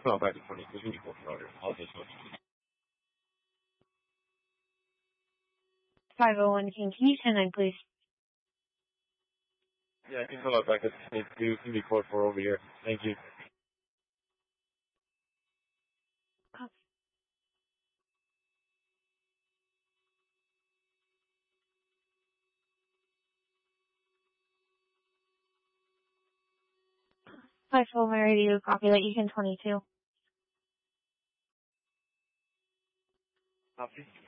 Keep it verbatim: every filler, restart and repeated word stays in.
on back to twenty-two. You need fourteen orders. I'll just go. five oh one King, can you ten nine, please? Yeah, I can come out back to twenty-two. You need four four over here. Thank you. five four, my radio, copy that, you can twenty-two. Copy.